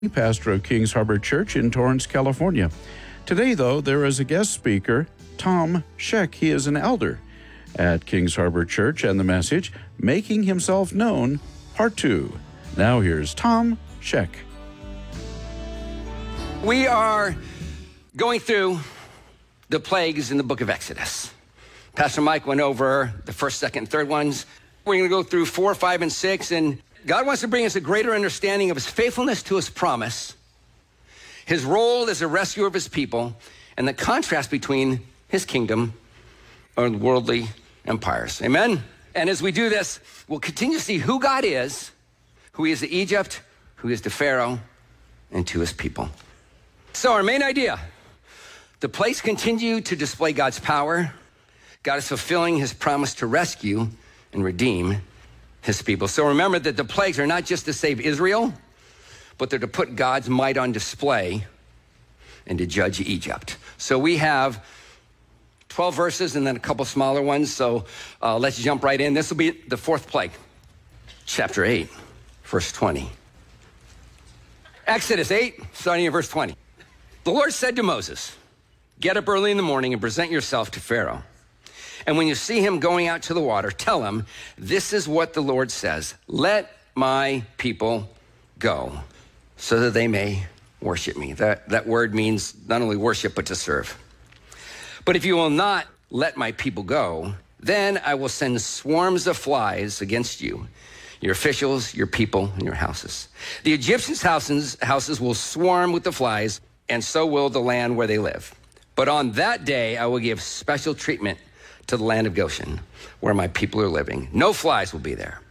Pastor of Kings Harbor Church in Torrance, California. Today, though, there is a guest speaker, Tom Scheck. He is an elder at Kings Harbor Church, and the message, Making Himself Known, Part 2. Now here's Tom Scheck. We are going through the plagues in the book of Exodus. Pastor Mike went over the first, second, third ones. We're going to go through 4, 5, and 6, and God wants to bring us a greater understanding of his faithfulness to his promise, his role as a rescuer of his people, and the contrast between his kingdom and worldly empires. Amen? And as we do this, we'll continue to see who God is, who he is to Egypt, who he is to Pharaoh, and to his people. So our main idea, the plagues continue to display God's power. God is fulfilling his promise to rescue and redeem his people. So remember that the plagues are not just to save Israel, but they're to put God's might on display and to judge Egypt. So we have 12 verses and then a couple smaller ones. So let's jump right in. This will be the fourth plague, chapter 8, verse 20. Exodus 8, starting in verse 20. The Lord said to Moses, "Get up early in the morning and present yourself to Pharaoh. And when you see him going out to the water, tell him, this is what the Lord says, let my people go so that they may worship me." That word means not only worship, but to serve. "But if you will not let my people go, then I will send swarms of flies against you, your officials, your people, and your houses. The Egyptians' houses will swarm with the flies, and so will the land where they live. But on that day, I will give special treatment to the land of Goshen, where my people are living. No flies will be there.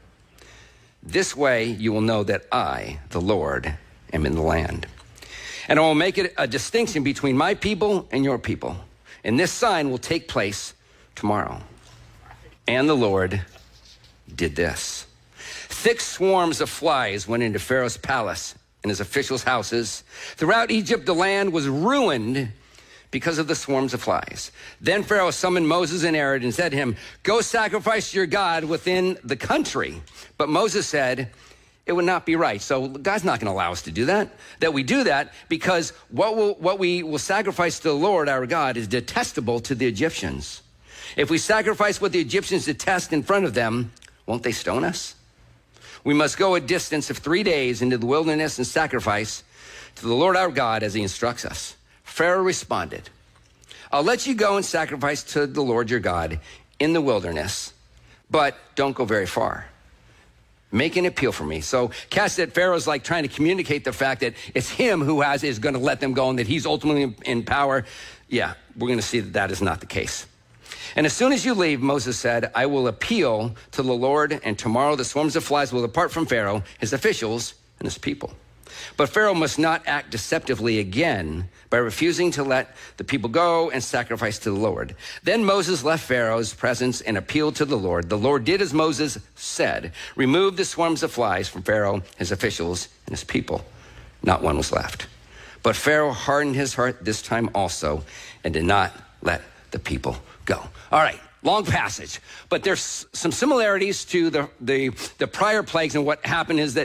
This way you will know that I, the Lord, am in the land. And I will make it a distinction between my people and your people. And this sign will take place tomorrow." And the Lord did this. Thick swarms of flies went into Pharaoh's palace and his officials' houses. Throughout Egypt, the land was ruined because of the swarms of flies. Then Pharaoh summoned Moses and Aaron and said to him, "Go sacrifice to your God within the country." But Moses said, "It would not be right." So God's not going to allow us to do that. That we do that because what we will sacrifice to the Lord our God is detestable to the Egyptians. If we sacrifice what the Egyptians detest in front of them, won't they stone us? We must go a distance of 3 days into the wilderness and sacrifice to the Lord our God as he instructs us. Pharaoh responded, "I'll let you go and sacrifice to the Lord your God in the wilderness, but don't go very far. Make an appeal for me." So catch that Pharaoh's like trying to communicate the fact that it's him who is going to let them go and that he's ultimately in power. Yeah, we're going to see that that is not the case. "And as soon as you leave," Moses said, "I will appeal to the Lord, and tomorrow the swarms of flies will depart from Pharaoh, his officials, and his people. But Pharaoh must not act deceptively again by refusing to let the people go and sacrifice to the Lord." Then Moses left Pharaoh's presence and appealed to the Lord. The Lord did as Moses said, removed the swarms of flies from Pharaoh, his officials, and his people. Not one was left. But Pharaoh hardened his heart this time also and did not let the people go. All right, long passage, but there's some similarities to the prior plagues, and what happened is that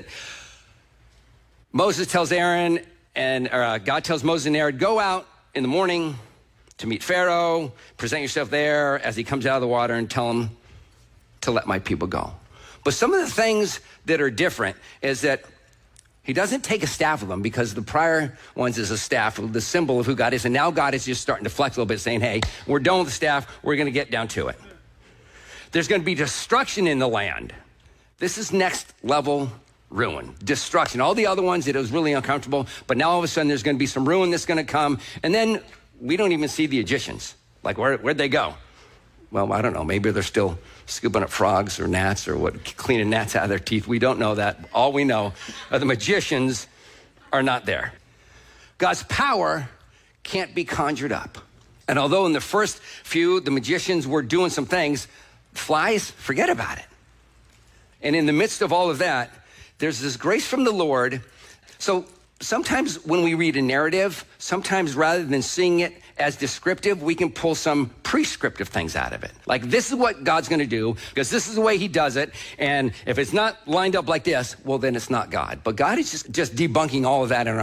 Moses tells Aaron, and God tells Moses and Aaron, go out in the morning to meet Pharaoh, present yourself there as he comes out of the water, and tell him to let my people go. But some of the things that are different is that he doesn't take a staff with him, because the prior ones is a staff, the symbol of who God is. And now God is just starting to flex a little bit, saying, hey, we're done with the staff. We're going to get down to it. There's going to be destruction in the land. This is next level ruin, destruction. All the other ones, it was really uncomfortable, but now all of a sudden there's going to be some ruin that's going to come. And then we don't even see the Egyptians. Like, where'd they go? Well, I don't know. Maybe they're still scooping up frogs or gnats or cleaning gnats out of their teeth. We don't know that. All we know are the magicians are not there. God's power can't be conjured up. And although in the first few, the magicians were doing some things, flies, forget about it. And in the midst of all of that, there's this grace from the Lord. So sometimes when we read a narrative, sometimes rather than seeing it as descriptive, we can pull some prescriptive things out of it. Like, this is what God's going to do because this is the way he does it. And if it's not lined up like this, well, then it's not God. But God is just debunking all of that in our